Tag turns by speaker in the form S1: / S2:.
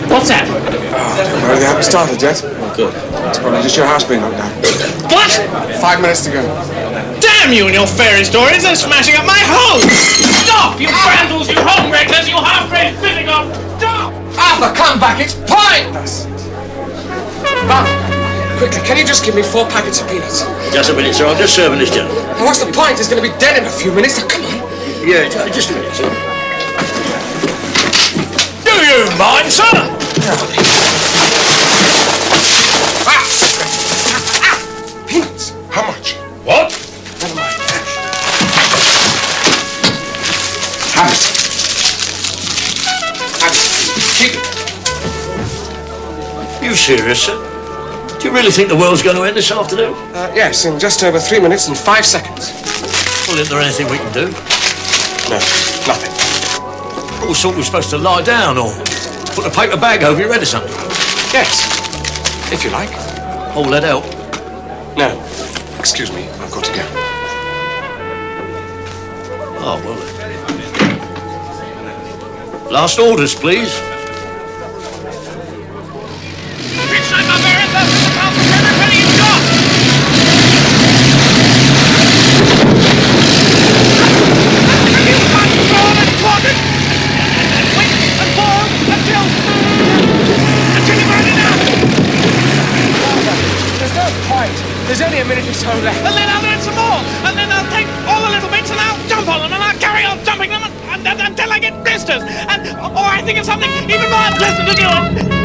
S1: What's that?
S2: Don't worry, they haven't started yet.
S1: Oh, good.
S2: It's probably just your house being knocked down.
S1: What?
S2: 5 minutes to go.
S1: Damn you and your fairy stories! They're smashing up my home! Stop, you brandles, you home wreckers, you half-crazed visigoth! Stop!
S3: Arthur, come back, it's pointless! Mum, quickly, can you just give me 4 packets of peanuts?
S4: Just a minute, sir. I'm just serving this gentleman.
S3: Now, what's the point? He's going to be dead in a few minutes. Now, come on.
S4: Yeah, just a minute, sir.
S1: Do you mind, sir?
S3: Peanuts?
S2: How much?
S1: What?
S3: Never mind.
S2: Have it.
S3: And keep it.
S4: You serious, sir? Do you really think the world's going to end this afternoon?
S3: Yes, in just over 3 minutes and 5 seconds.
S4: Well, isn't there anything we can do?
S3: No, nothing.
S4: All sort we're supposed to lie down or put a paper bag over your head or something.
S3: Yes, if you like.
S4: Oh, let help.
S3: No. Excuse me, I've got to go.
S4: Oh, well then. Last orders, please.
S1: Inside my barracks, that's the council for every penny you've got! And you can't draw and plotted! Wait and fall until you've run enough!
S3: There's no point. There's only a minute or so left.
S1: And then I'll add some more! And then I'll take all the little bits and I'll jump on them and I'll carry on jumping them until I get blisters! Or I think of something even more unpleasant to do!